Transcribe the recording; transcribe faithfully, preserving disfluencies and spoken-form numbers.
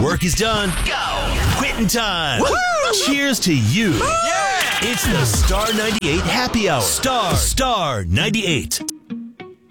Work is done. Go. Quitting time. Woo-hoo! Cheers to you. Yeah. It's the Star ninety-eight Happy Hour. Star. Star ninety-eight.